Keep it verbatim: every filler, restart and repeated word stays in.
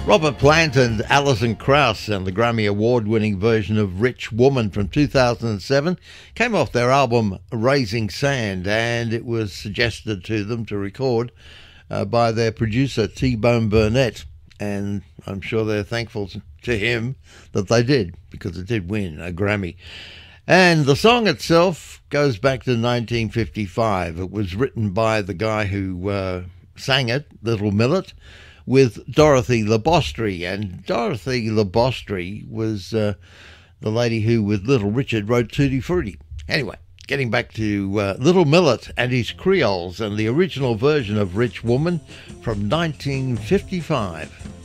Robert Plant and Alison Krauss and the Grammy Award-winning version of Rich Woman from two thousand seven came off their album Raising Sand, and it was suggested to them to record uh, by their producer T-Bone Burnett, and I'm sure they're thankful to him that they did, because it did win a Grammy. And the song itself goes back to nineteen fifty-five. It was written by the guy who uh, sang it, Little Millet, with Dorothy Labostri. And Dorothy Labostri was uh, the lady who, with Little Richard, wrote Tutti Frutti. Anyway, getting back to uh, Little Millet and his Creoles and the original version of Rich Woman from nineteen fifty-five.